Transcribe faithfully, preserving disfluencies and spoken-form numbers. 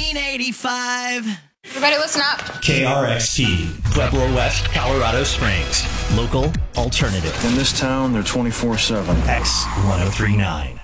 nineteen eighty-five. Everybody listen up. K R X T, Pueblo West, Colorado Springs. Local alternative. In this town, they're twenty-four seven. X ten thirty-nine.